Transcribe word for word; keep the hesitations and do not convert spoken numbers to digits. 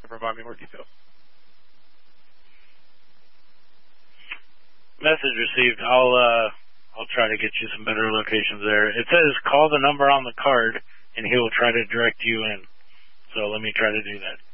to provide me more details. Message received. I'll uh, I'll try to get you some better locations there. It says call the number on the card, and he will try to direct you in. So let me try to do that.